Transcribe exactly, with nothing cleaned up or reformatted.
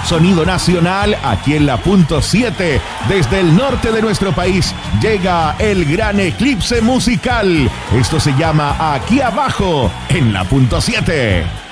sonido nacional aquí en la punto siete. Desde el norte de nuestro país llega el gran eclipse musical. Esto se llama Aquí Abajo en la punto siete.